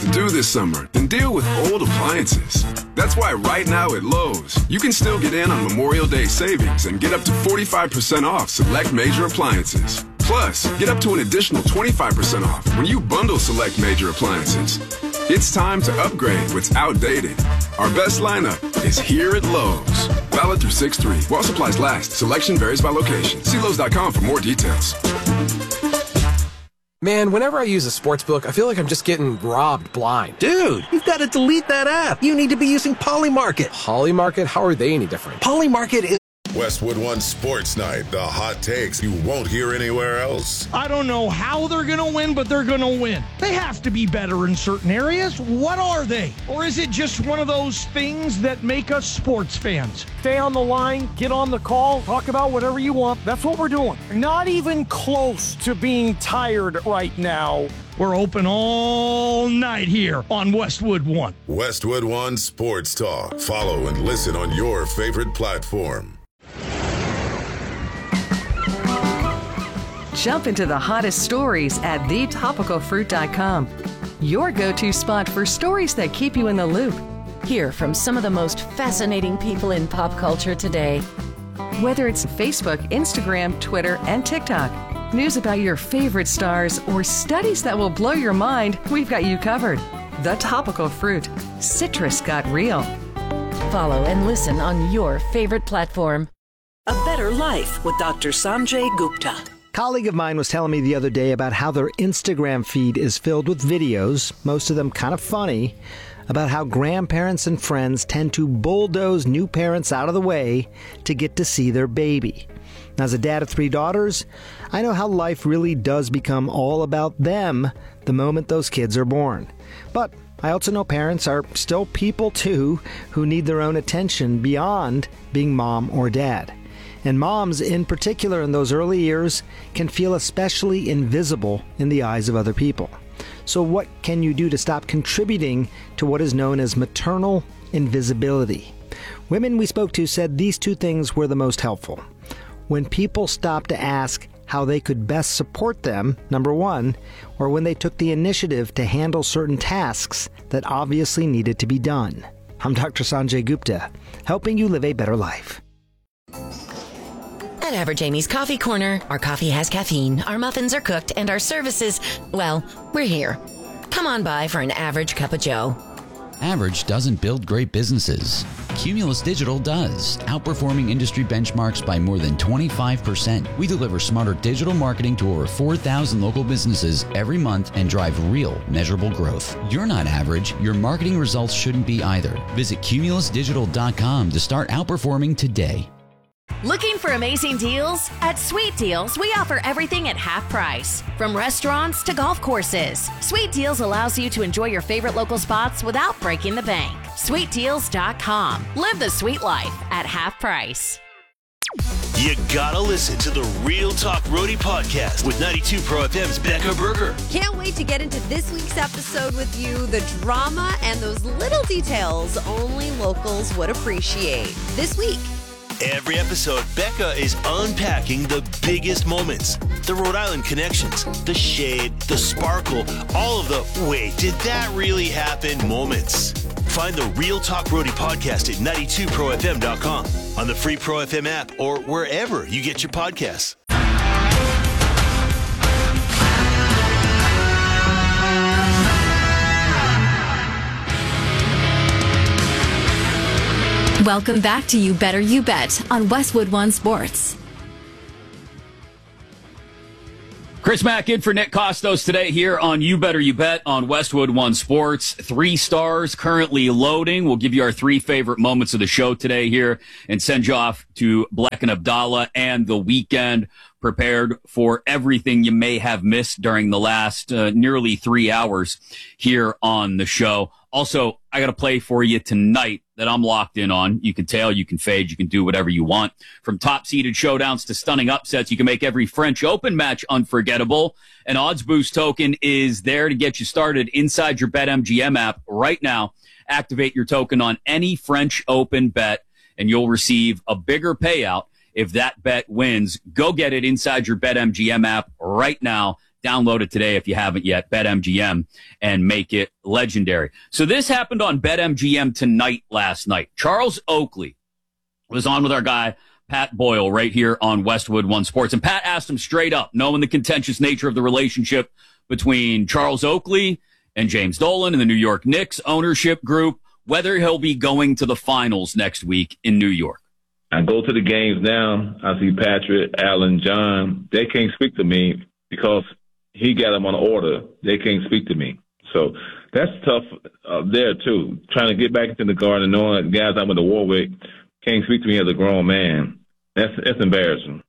to do this summer than deal with old appliances. That's why right now at Lowe's, you can still get in on Memorial Day savings and get up to 45% off select major appliances. Plus, get up to an additional 25% off when you bundle select major appliances. It's time to upgrade what's outdated. Our best lineup is here at Lowe's. Valid through 6/3. While supplies last. Selection varies by location. See Lowe's.com for more details. Man, whenever I use a sports book, I feel like I'm just getting robbed blind. Dude, you've got to delete that app. You need to be using Polymarket. Polymarket? How are they any different? Polymarket is... Westwood One Sports Night. The hot takes you won't hear anywhere else. I don't know how they're going to win, but they're going to win. They have to be better in certain areas. What are they? Or is it just one of those things that make us sports fans? Stay on the line, get on the call, talk about whatever you want. That's what we're doing. Not even close to being tired right now. We're open all night here on Westwood One. Westwood One Sports Talk. Follow and listen on your favorite platform. Jump into the hottest stories at thetopicalfruit.com. Your go-to spot for stories that keep you in the loop. Hear from some of the most fascinating people in pop culture today. Whether it's Facebook, Instagram, Twitter, and TikTok, news about your favorite stars, or studies that will blow your mind, we've got you covered. The Topical Fruit. Citrus got real. Follow and listen on your favorite platform. A Better Life with Dr. Sanjay Gupta. Colleague of mine was telling me the other day about how their Instagram feed is filled with videos, most of them kind of funny, about how grandparents and friends tend to bulldoze new parents out of the way to get to see their baby. Now, as a dad of 3 daughters, I know how life really does become all about them the moment those kids are born. But I also know parents are still people too who need their own attention beyond being mom or dad. And moms, in particular in those early years, can feel especially invisible in the eyes of other people. So what can you do to stop contributing to what is known as maternal invisibility? Women we spoke to said these 2 things were the most helpful. When people stopped to ask how they could best support them, number 1, or when they took the initiative to handle certain tasks that obviously needed to be done. I'm Dr. Sanjay Gupta, helping you live a better life. At Average Amy's Coffee Corner, our coffee has caffeine, our muffins are cooked, and our services, well, we're here. Come on by for an average cup of joe. Average doesn't build great businesses. Cumulus Digital does, outperforming industry benchmarks by more than 25%. We deliver smarter digital marketing to over 4,000 local businesses every month and drive real, measurable growth. You're not average. Your marketing results shouldn't be either. Visit cumulusdigital.com to start outperforming today. Looking for amazing deals? At Sweet Deals, we offer everything at half price. From restaurants to golf courses, Sweet Deals allows you to enjoy your favorite local spots without breaking the bank. SweetDeals.com. Live the sweet life at half price. You gotta listen to the Real Talk Roadie podcast with 92 Pro FM's Becca Berger. Can't wait to get into this week's episode with you. The drama and those little details only locals would appreciate. This week, every episode, Becca is unpacking the biggest moments, the Rhode Island connections, the shade, the sparkle, all of the wait, did that really happen moments. Find the Real Talk Roadie podcast at 92profm.com, on the free Pro FM app, or wherever you get your podcasts. Welcome back to You Better You Bet on Westwood One Sports. Chris Mack in for Nick Costos today here on You Better You Bet on Westwood One Sports. 3 stars currently loading. We'll give you our 3 favorite moments of the show today here and send you off to Black and Abdallah and the weekend, prepared for everything you may have missed during the last nearly 3 hours here on the show. Also, I got a play for you tonight that I'm locked in on. You can tail, you can fade, you can do whatever you want. From top-seeded showdowns to stunning upsets, you can make every French Open match unforgettable. An Odds Boost token is there to get you started inside your BetMGM app right now. Activate your token on any French Open bet, and you'll receive a bigger payout if that bet wins. Go get it inside your BetMGM app right now. Download it today if you haven't yet, BetMGM, and make it legendary. So this happened on BetMGM tonight last night. Charles Oakley was on with our guy, Pat Boyle, right here on Westwood One Sports. And Pat asked him straight up, knowing the contentious nature of the relationship between Charles Oakley and James Dolan and the New York Knicks ownership group, whether he'll be going to the finals next week in New York. I go to the games now. I see Patrick, Allen, John. They can't speak to me because he got them on order. They can't speak to me. So that's tough there, too. Trying to get back into the garden and knowing that guys I'm in the war with can't speak to me as a grown man. That's embarrassing.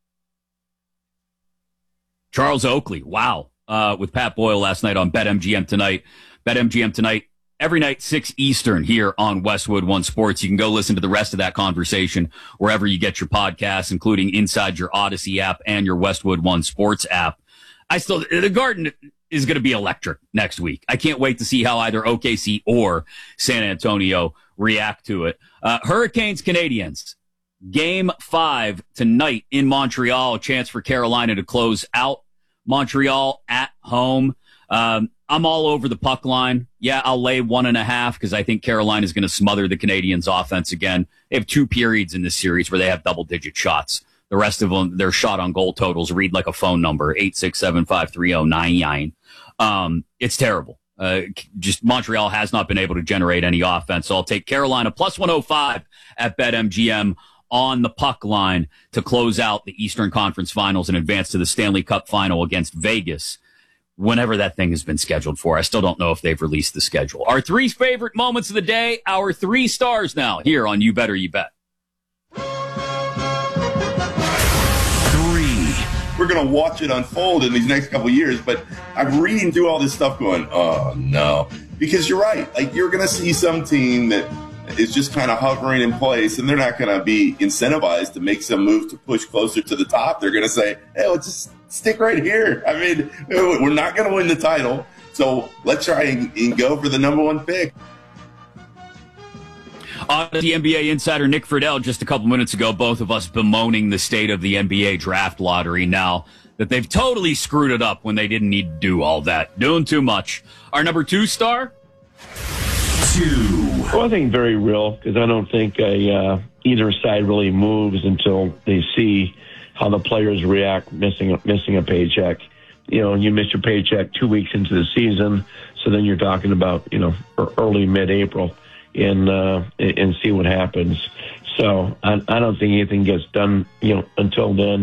Charles Oakley, wow. With Pat Boyle last night on BetMGM tonight. BetMGM tonight, every night, 6 Eastern here on Westwood One Sports. You can go listen to the rest of that conversation wherever you get your podcasts, including inside your Odyssey app and your Westwood One Sports app. The Garden is going to be electric next week. I can't wait to see how either OKC or San Antonio react to it. Hurricanes, Canadiens. Game 5 tonight in Montreal. A chance for Carolina to close out Montreal at home. I'm all over the puck line. Yeah, I'll lay 1.5 because I think Carolina is going to smother the Canadiens' offense again. They have 2 periods in this series where they have double-digit shots. The rest of them, their shot on goal totals read like a phone number, 867-530-99. It's terrible. Just Montreal has not been able to generate any offense. So I'll take Carolina plus 105 at BetMGM on the puck line to close out the Eastern Conference Finals and advance to the Stanley Cup Final against Vegas, whenever that thing has been scheduled for. I still don't know if they've released the schedule. Our 3 favorite moments of the day, our 3 stars now here on You Better You Bet. 3. We're going to watch it unfold in these next couple of years, but I'm reading through all this stuff going, oh, no. Because you're right. Like, you're going to see some team that is just kind of hovering in place, and they're not going to be incentivized to make some move to push closer to the top. They're going to say, hey, let's just stick right here. I mean, we're not going to win the title, so let's try and go for the number 1 pick. The NBA insider Nick Friedel just a couple minutes ago, both of us bemoaning the state of the NBA draft lottery now that they've totally screwed it up when they didn't need to do all that. Doing too much. Our number 2 star? 2. Well, I think very real, because I don't think either side really moves until they see how the players react missing a paycheck. You know, you miss your paycheck 2 weeks into the season, so then you're talking about, early mid-April and see what happens. So I don't think anything gets done, until then.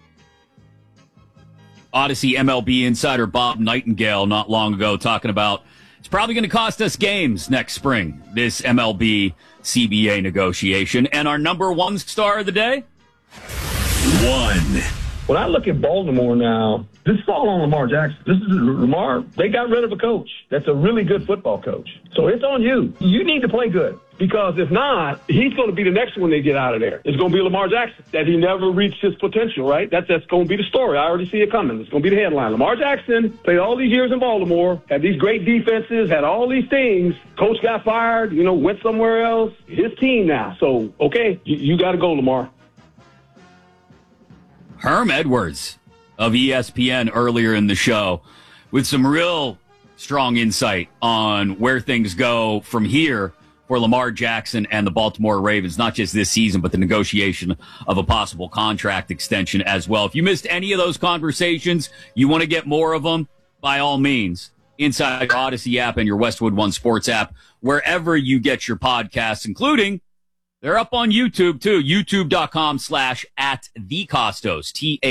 Odyssey MLB insider Bob Nightingale not long ago talking about it's probably going to cost us games next spring, this MLB CBA negotiation. And our number 1 star of the day? 1. When I look at Baltimore now, this is all on Lamar Jackson. This is Lamar. They got rid of a coach that's a really good football coach. So it's on you. You need to play good, because if not, he's going to be the next one they get out of there. It's going to be Lamar Jackson, that he never reached his potential, right? That's going to be the story. I already see it coming. It's going to be the headline. Lamar Jackson played all these years in Baltimore, had these great defenses, had all these things. Coach got fired, went somewhere else. His team now. So, okay, you got to go, Lamar. Herm Edwards of ESPN earlier in the show with some real strong insight on where things go from here for Lamar Jackson and the Baltimore Ravens, not just this season, but the negotiation of a possible contract extension as well. If you missed any of those conversations, you want to get more of them, by all means, inside your Odyssey app and your Westwood One Sports app, wherever you get your podcasts, including they're up on YouTube, too. YouTube.com/@TheCostos,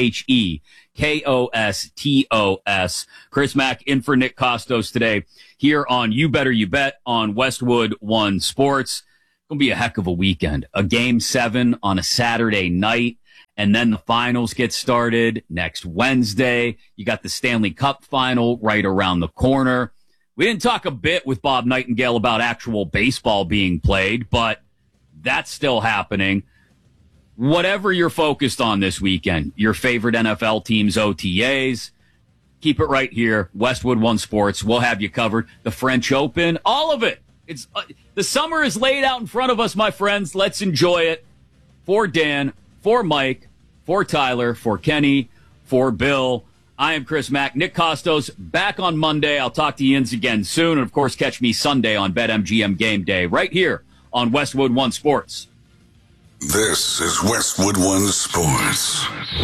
TheKostos. Chris Mack in for Nick Kostos today here on You Better You Bet on Westwood One Sports. It's going to be a heck of a weekend. A Game 7 on a Saturday night, and then the finals get started next Wednesday. You got the Stanley Cup final right around the corner. We didn't talk a bit with Bob Nightingale about actual baseball being played, but that's still happening. Whatever you're focused on this weekend, your favorite NFL teams, OTAs, keep it right here. Westwood One Sports. We'll have you covered. The French Open, all of it. It's the summer is laid out in front of us, my friends. Let's enjoy it. For Dan, for Mike, for Tyler, for Kenny, for Bill, I am Chris Mack. Nick Costos back on Monday. I'll talk to Yins again soon. And, of course, catch me Sunday on BetMGM Game Day right here on Westwood One Sports. This is Westwood One Sports.